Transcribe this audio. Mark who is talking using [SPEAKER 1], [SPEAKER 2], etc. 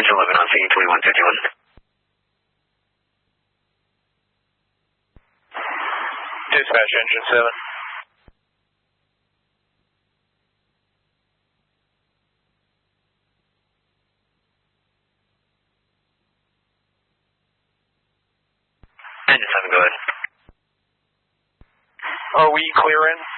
[SPEAKER 1] Engine 11 on scene 2151.
[SPEAKER 2] Dispatch Engine 7.
[SPEAKER 1] Engine 7, go ahead.
[SPEAKER 2] Are we clearing?